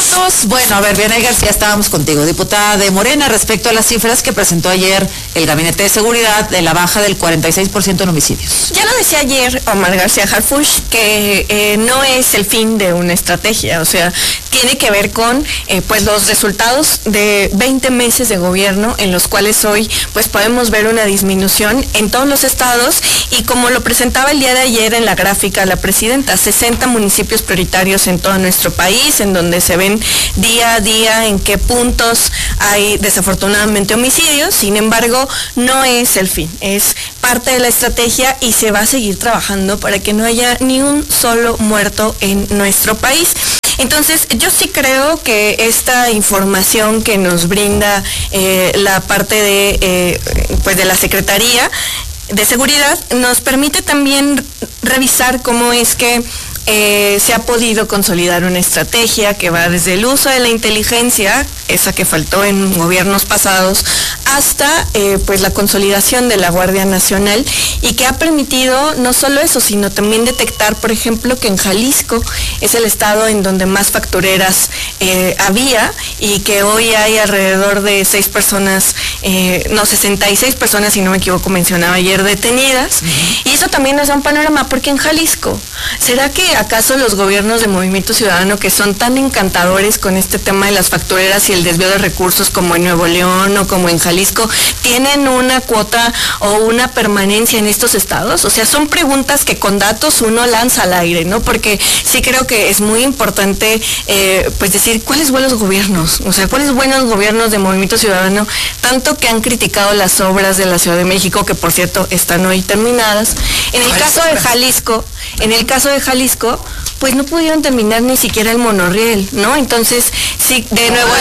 minutos. Bueno, a ver, Vianey García, estábamos contigo, diputada de Morena, respecto a las cifras que presentó ayer el Gabinete de Seguridad de la baja del 46% en homicidios. Ya lo decía ayer Omar García Harfuch, que no es el fin de una estrategia, o sea, tiene que ver con pues los resultados de 20 meses de gobierno, en los cuales hoy pues podemos ver una disminución en todos los estados, y como lo presentaba el día de ayer en la gráfica la presidenta, 60 municipios prioritarios en todo nuestro país, en donde se ven día a día en qué puntos hay desafortunadamente homicidios. Sin embargo, no es el fin, es parte de la estrategia y se va a seguir trabajando para que no haya ni un solo muerto en nuestro país. Entonces, yo sí creo que esta información que nos brinda la parte de, pues de la Secretaría de Seguridad nos permite también revisar cómo es que se ha podido consolidar una estrategia que va desde el uso de la inteligencia, esa que faltó en gobiernos pasados, hasta pues la consolidación de la Guardia Nacional, y que ha permitido no solo eso, sino también detectar, por ejemplo, que en Jalisco es el estado en donde más factureras había, y que hoy hay alrededor de 66 personas, si no me equivoco, mencionaba ayer, detenidas. Y eso también nos da un panorama, porque en Jalisco, ¿será que acaso los gobiernos de Movimiento Ciudadano, que son tan encantadores con este tema de las factureras y el desvío de recursos, como en Nuevo León o como en Jalisco, tienen una cuota o una permanencia en estos estados? O sea, son preguntas que con datos uno lanza al aire, ¿no? Porque sí creo que es muy importante pues decir cuáles buenos gobiernos, o sea, cuáles buenos gobiernos de Movimiento Ciudadano, tanto que han criticado las obras de la Ciudad de México, que por cierto están hoy terminadas. En el caso de Jalisco, pues no pudieron terminar ni siquiera el monorriel, ¿no? Entonces, sí, en Nuevo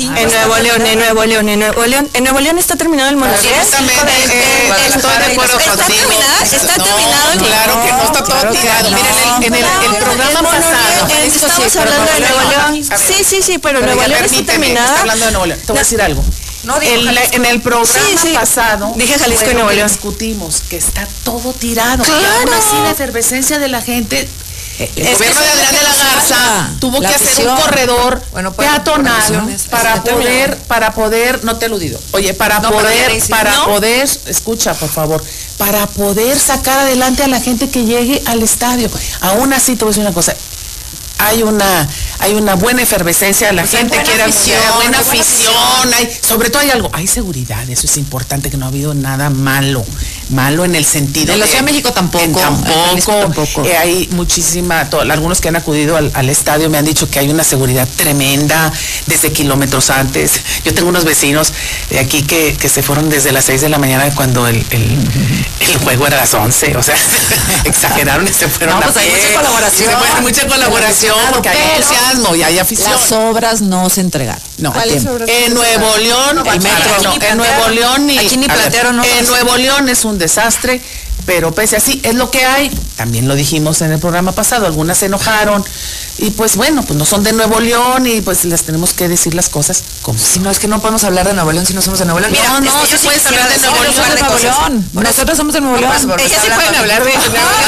León está terminado el monorriel. Estoy de acuerdo contigo. Está terminado. Claro que no está todo tirado. Miren, en el programa pasado. Estamos hablando de Nuevo León. Sí, pero Nuevo León está terminada. Hablando de Nuevo León. Te voy a decir algo. En el programa pasado, dije Jalisco y Nuevo León, discutimos que está todo tirado. Claro. Y aún así la efervescencia de la gente. El gobierno de Adrián de la Garza tuvo que hacer un corredor peatonal para poder, no te he eludido, oye, para poder, escucha por favor, para poder sacar adelante a la gente que llegue al estadio. Aún así, te voy a decir una cosa, hay una buena efervescencia, la gente quiere buena afición, sobre todo hay seguridad, eso es importante, que no ha habido nada malo en el sentido en la Ciudad de México tampoco. Hay muchísima, algunos que han acudido al estadio me han dicho que hay una seguridad tremenda desde kilómetros antes. Yo tengo unos vecinos de aquí que se fueron desde las 6 de la mañana, cuando el juego era a las 11, o sea, exageraron y se fueron a pie. Hay mucha colaboración, porque hay entusiasmo y hay afición. Las obras no se entregaron. No, en Nuevo León, el metro, en Nuevo León, aquí ni plantearon. En Nuevo León es un desastre, pero pese así, es lo que hay. También lo dijimos en el programa pasado, algunas se enojaron, y pues bueno, pues no son de Nuevo León, y pues les tenemos que decir las cosas como si no, es que no podemos hablar de Nuevo León si no somos de Nuevo León. Mira, no se puede hablar de Nuevo León. Nosotros somos de Nuevo León. Ellas sí pueden hablar de Nuevo León.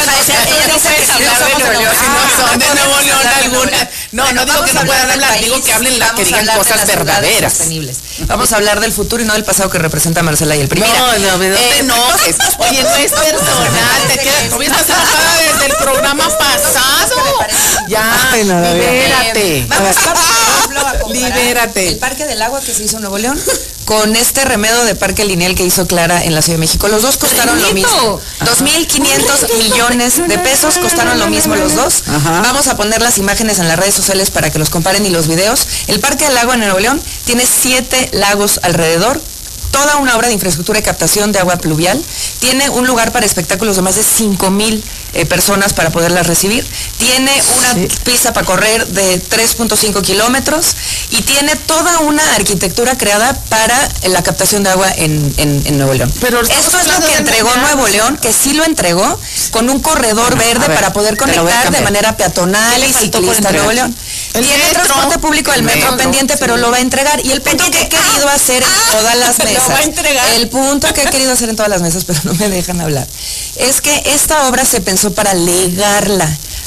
Si no son de Nuevo León algunas. No digo que no puedan hablar, digo que hablen que digan cosas verdaderas. Vamos a hablar del futuro y no del pasado que representa Marcela y el PRI. No te enojes. Oye, no es personal, te quedas, todavía estás enojada desde el programa pasado. Ya, libérate. Libérate. El Parque del Agua que se hizo en Nuevo León, con este remedio de parque lineal que hizo Clara en la Ciudad de México, los dos costaron lo mismo. 2.500 millones de pesos costaron lo mismo los dos. Vamos a poner las imágenes en las redes sociales para que los comparen, y los videos. El Parque del Agua en Nuevo León tiene 7 lagos alrededor, toda una obra de infraestructura de captación de agua pluvial, tiene un lugar para espectáculos de más de 5,000 personas para poderlas recibir, tiene una pista para correr de 3.5 kilómetros, y tiene toda una arquitectura creada para la captación de agua en Nuevo León. Pero esto es lo que entregó Nuevo León, que sí lo entregó, con un corredor verde para poder conectar de manera peatonal y ciclista a Nuevo León. Tiene transporte público del metro pendiente, pero lo va a entregar. Y el punto que he querido hacer en todas las mesas, el punto que he querido hacer en todas las mesas, pero no me dejan hablar, es que esta obra se pensó para legarla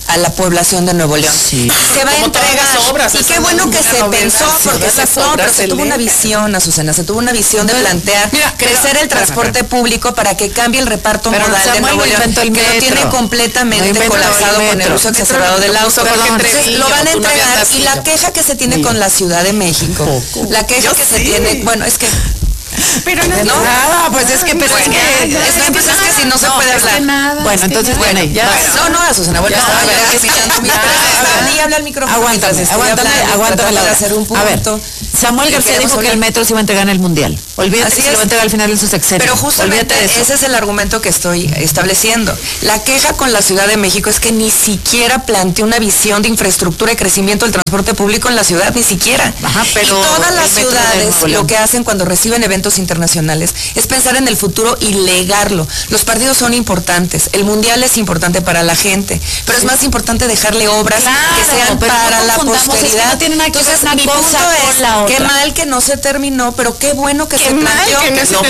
a la población de Nuevo León. Sí. Se va a entregar obras, y qué bueno que se pensó, porque se tuvo una visión, Azucena, se tuvo una visión de plantear crecer el transporte público para que cambie el reparto modal de Nuevo León, que lo tiene completamente colapsado con el uso exacerbado del auto. Lo van a entregar, y la queja que se tiene con la Ciudad de México, la queja que se tiene, bueno, es que pero no, nada, pues es que es que si no se puede hablar. Bueno, entonces bueno, ya. No, Azucena, vuelve a ver que escuchando mi ni habla al micrófono. Aguántame para hacer un punto. A ver, Samuel García dijo que el metro se iba a entregar en el Mundial. Olvídate que se lo va a entregar al final en su sexenio. Pero justamente ese es el argumento que estoy estableciendo. La queja con la Ciudad de México es que ni siquiera planteó una visión de infraestructura y crecimiento del transporte público en la ciudad, ni siquiera. Ajá, pero y todas las ciudades lo que hacen cuando reciben eventos internacionales es pensar en el futuro y legarlo. Los partidos son importantes, el Mundial es importante para la gente, pero es más importante dejarle obras que sean para la posteridad. No tiene nada que ver mi punto es, qué mal que no se terminó, pero qué bueno que se planteó, que se va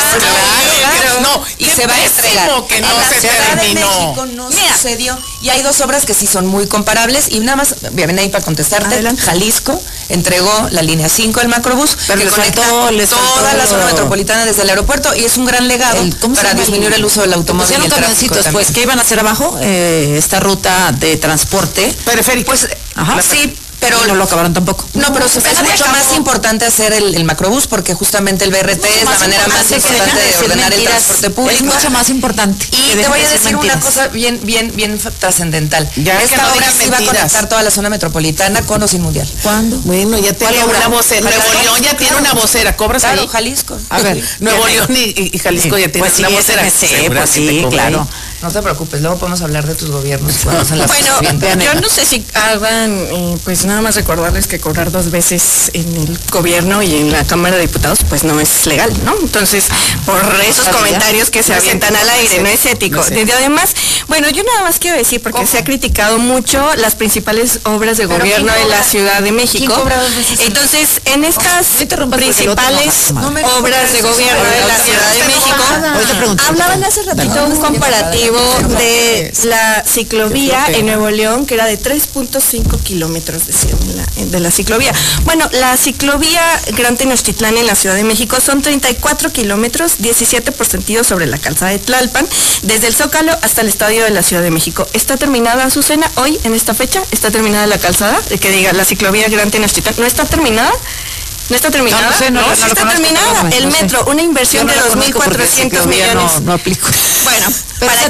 a entregar. Que no se terminó. México no sucedió, y hay dos obras que sí son muy comparables, y nada más, ven ahí para contestarte. Adelante. Jalisco entregó la línea 5 del macrobús, que conecta toda la zona metropolitana desde el aeropuerto, y es un gran legado para disminuir el uso del automóvil y el tráfico. Pues, ¿qué iban a hacer abajo? Esta ruta de transporte periférico. Pues, sí, pero no lo acabaron tampoco. No, pero es mucho más importante hacer el macrobús, porque justamente el BRT es la manera más importante de ordenar el transporte público. Es mucho más importante. Y te voy a decir una cosa bien trascendental. Esta obra se iba a conectar toda la zona metropolitana con o sin Mundial. ¿Cuándo? Bueno, ya tenía una vocera. Nuevo León ya tiene una vocera. ¿Cobras ahí? Jalisco. A ver, Nuevo León y Jalisco ya tienen una vocera. Pues sí, claro. No te preocupes, luego podemos hablar de tus gobiernos. Bueno, yo no sé si hagan, pues nada más recordarles que cobrar 2 veces en el gobierno y en la Cámara de Diputados, pues no es legal, ¿no? Entonces, por esos comentarios que se avientan al aire, no es ético. Y además, bueno, yo nada más quiero decir, porque se ha criticado mucho las principales obras de gobierno de la Ciudad de México. Entonces, en estas principales obras de gobierno de la Ciudad de México, hablaban hace ratito un comparativo de la ciclovía en Nuevo León, que era de 3.5 kilómetros de la ciclovía. Bueno, la ciclovía Gran Tenochtitlán en la Ciudad de México son 34 kilómetros, 17 por sentido sobre la calzada de Tlalpan, desde el Zócalo hasta el Estadio de la Ciudad de México. ¿Está terminada, Azucena, hoy, en esta fecha? ¿Está terminada la calzada? Que diga, la ciclovía Gran Tenochtitlán, ¿no está terminada? ¿No está terminada? No está terminada. El metro, una inversión de 2.400 millones. No aplico. Bueno, para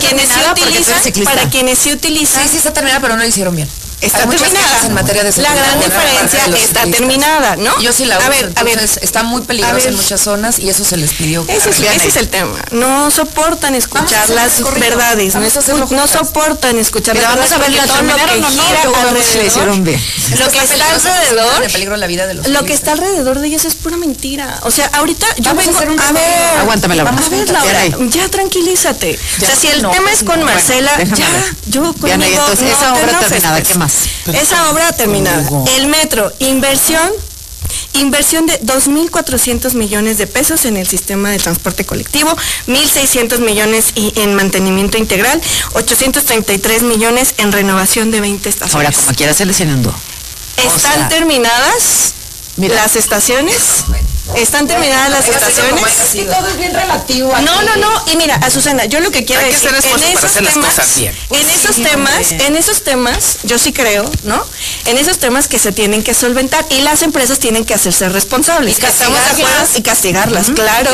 quienes sí utilizan. Sí está terminada, pero no lo hicieron bien. Está terminada. En materia de la gran diferencia está terminada, ¿no? Yo sí la uso. A ver, está muy peligrosa en muchas zonas, y eso se les pidió. Ese es el tema. No soportan escuchar las verdades. No soportan escuchar las verdades. Vamos a ver, ¿la terminaron o no? Le hicieron bien. Lo que está alrededor, de peligro la vida de los lo que está alrededor de ellos es pura mentira. O sea, ahorita yo vengo a ver. Aguántame la Vamos a ver, Laura. Ya tranquilízate. O sea, si el tema es con Marcela, ya, yo conmigo. Entonces, esa obra terminada, ¿qué más? Esa obra terminada. El metro, inversión de 2.400 millones de pesos en el sistema de transporte colectivo, 1.600 millones en mantenimiento integral, 833 millones en renovación de 20 estaciones. Ahora, como quiera, se les inundó. ¿Están terminadas las estaciones? ¿Están terminadas las estaciones? Sí, todo es bien relativo. No. Y mira, Azucena, yo lo que quiero decir, en esos temas, yo sí creo, ¿no? En esos temas que se tienen que solventar, y las empresas tienen que hacerse responsables. ¿Estamos de acuerdo? Y castigarlas, claro.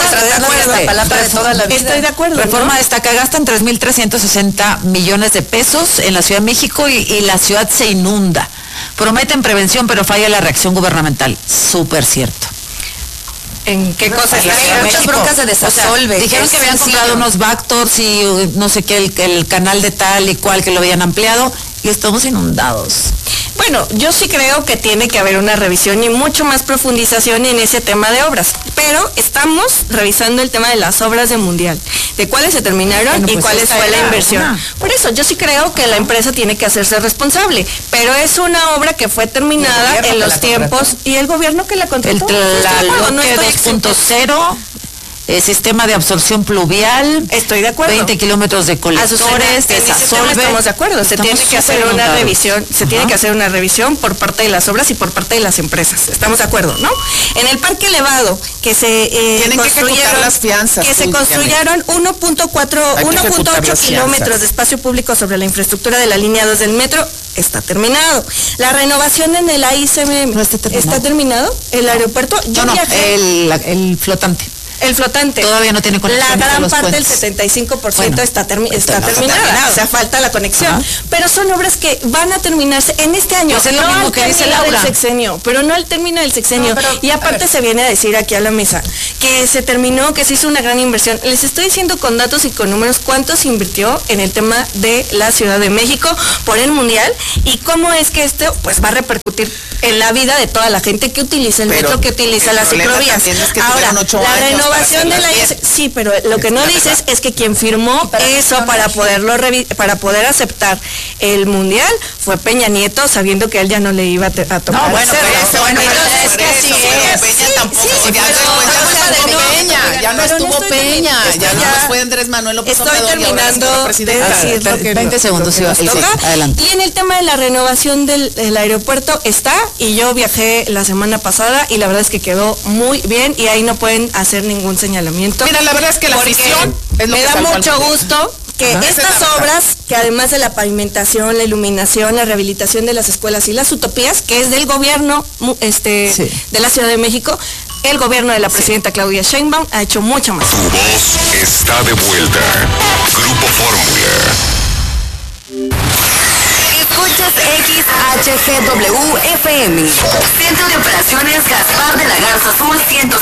Estoy de acuerdo. Reforma destaca, gastan 3.360 millones de pesos en la Ciudad de México, y la ciudad se inunda. Prometen prevención, pero falla la reacción gubernamental. Súper cierto. ¿En qué cosas? Hay muchas broncas de desasolve. Dijeron que habían comprado unos Bactors y no sé qué, el canal de tal y cual, que lo habían ampliado, y estamos inundados. Bueno, yo sí creo que tiene que haber una revisión y mucho más profundización en ese tema de obras, pero estamos revisando el tema de las obras de Mundial, de cuáles se terminaron y cuáles fue la inversión. Por eso yo sí creo que la empresa tiene que hacerse responsable, pero es una obra que fue terminada en los tiempos, y el gobierno que la contrató. La 2.0 sistema de absorción pluvial. Estoy de acuerdo. 20 kilómetros de colectores, desasolve. Estamos de acuerdo. Se tiene que hacer una revisión. Se tiene que hacer una revisión por parte de las obras y por parte de las empresas. Estamos de acuerdo, ¿no? En el parque elevado que se construyeron las fianzas. Que se construyeron 1.8 kilómetros de espacio público sobre la infraestructura de la línea 2 del metro. Está terminado. La renovación en el AICM ¿está terminado? ¿El aeropuerto? El flotante. El flotante. Todavía no tiene conexión. La gran parte del 75% está terminada. O sea, falta la conexión. Ajá. Pero son obras que van a terminarse en este año. Pues es lo mismo que dice Laura. Del sexenio, pero no al término del sexenio. Y aparte se viene a decir aquí a la mesa que se terminó, que se hizo una gran inversión. Les estoy diciendo con datos y con números cuánto se invirtió en el tema de la Ciudad de México por el Mundial y cómo es que esto pues va a repercutir en la vida de toda la gente que utiliza el metro, que utiliza las ciclovías. Ahora, la renovación de la sí, pero lo que no dices es que quien firmó eso para poder aceptar el Mundial fue Peña Nieto, sabiendo que él ya no le iba a tocar. No, bueno, es que así es. Peña tampoco, ya no estuvo Peña, ya no fue Andrés Manuel López Obrador. Estoy terminando de decir lo que 20 segundos, sí, adelante. Y en el tema de la renovación del aeropuerto está, y yo viajé la semana pasada y la verdad es que quedó muy bien y ahí no pueden hacer ningún señalamiento. Mira, la verdad es que la afición es lo me que da mucho gusto que estas obras, que además de la pavimentación, la iluminación, la rehabilitación de las escuelas y las utopías, que es del gobierno de la Ciudad de México, el gobierno de la presidenta Claudia Sheinbaum ha hecho mucho más. Tu voz está de vuelta. Grupo Fórmula. Escuchas XHGW FM. Centro de Operaciones Gaspar de la Garza Sur 105.3.